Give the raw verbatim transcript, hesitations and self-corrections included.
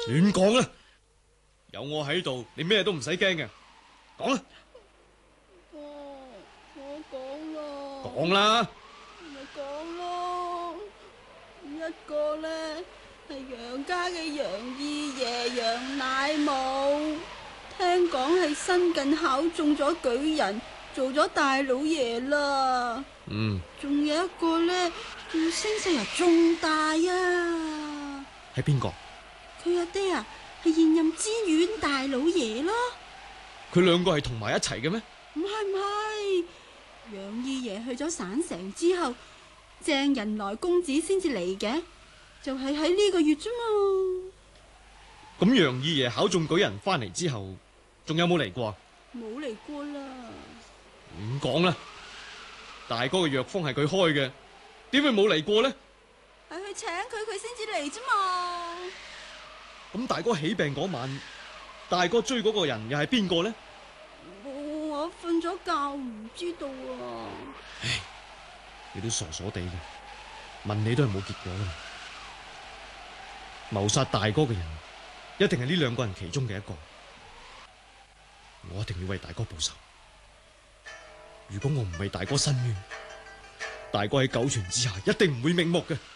亂講啦！有我喺度，你咩都唔使驚嘅。講啦， 哦，我講啦， 講啦， 咪講咯。一個呢係楊家嘅楊二爺楊乃武，聽講係新近考中咗舉人，做咗大老爺啦。 嗯， 仲有一個呢，叫聲勢又仲大啊！ 係邊個？ 佢阿爹啊，係現任知縣大老爺咯。 佢兩個係同埋一齊嘅咩？ 唔係唔係，楊二爺去咗省城之後，鄭仁來公子先至嚟嘅，就係喺呢個月啫嘛。 咁楊二爺考中舉人翻嚟之後，仲有冇嚟過？ 冇嚟過啦。 亂講啦！大哥嘅藥方係佢開嘅，點會冇嚟過呢？ 係去請佢，佢先至嚟啫嘛。 咁大哥起病嗰晚，大哥追嗰個人又係邊個呢？ 我我瞓咗覺，唔知道啊。 唉，你都傻傻地嘅，問你都係冇結果噶嘛。謀殺大哥嘅人，一定係呢兩個人其中嘅一個。我一定要為大哥報仇。如果我唔為大哥伸冤，大哥喺九泉之下一定唔會瞑目嘅。